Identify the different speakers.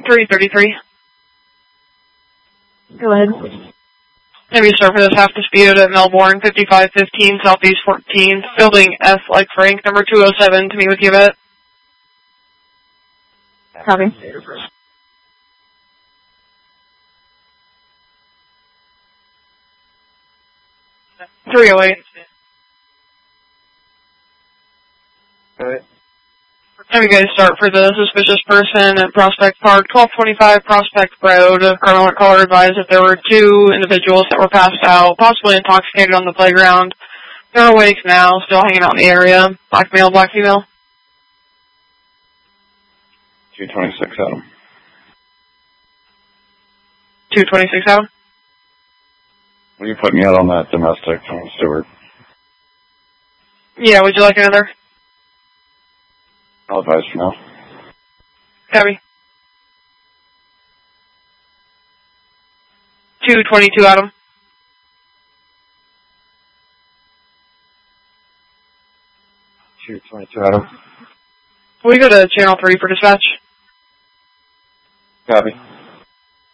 Speaker 1: 333.
Speaker 2: Go ahead.
Speaker 1: Maybe start for this half disputed at Melbourne, 5515 Southeast 14th, building F like Frank, number 207, to meet with you at.
Speaker 2: Copy.
Speaker 1: 308.
Speaker 3: Alright.
Speaker 1: Have you guys start for the suspicious person at Prospect Park, 1225 Prospect Road. Colonel caller advised that there were 2 individuals that were passed out, possibly intoxicated on the playground. They're awake now, still hanging out in the area. Black male, black female.
Speaker 3: 226 Adam.
Speaker 1: 226 Adam.
Speaker 3: Will you put me out on that domestic from Stewart?
Speaker 1: Yeah, would you like another?
Speaker 3: I'll advise for now.
Speaker 1: Copy. 222 Adam.
Speaker 3: 222 Adam.
Speaker 1: Will you go to channel 3 for dispatch?
Speaker 3: Copy.